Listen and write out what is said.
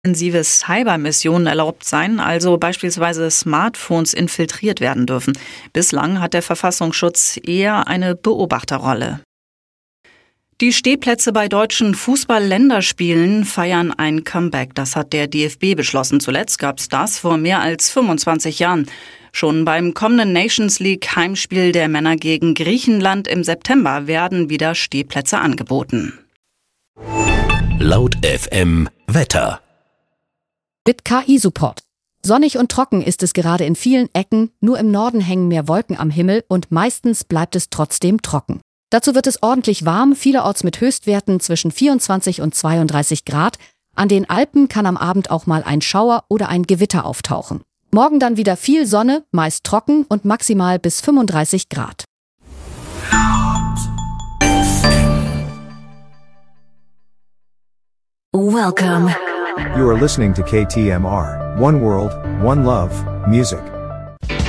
Intensive Cybermissionen erlaubt sein, also beispielsweise Smartphones infiltriert werden dürfen. Bislang hat der Verfassungsschutz eher eine Beobachterrolle. Die Stehplätze bei deutschen Fußball-Länderspielen feiern ein Comeback. Das hat der DFB beschlossen. Zuletzt gab es das vor mehr als 25 Jahren. Schon beim kommenden Nations League Heimspiel der Männer gegen Griechenland im September werden wieder Stehplätze angeboten. Laut FM Wetter. Mit KI-Support. Sonnig und trocken ist es gerade in vielen Ecken, nur im Norden hängen mehr Wolken am Himmel und meistens bleibt es trotzdem trocken. Dazu wird es ordentlich warm, vielerorts mit Höchstwerten zwischen 24 und 32 Grad. An den Alpen kann am Abend auch mal ein Schauer oder ein Gewitter auftauchen. Morgen dann wieder viel Sonne, meist trocken und maximal bis 35 Grad. Welcome. You are listening to KTMR, One World, One Love, Music.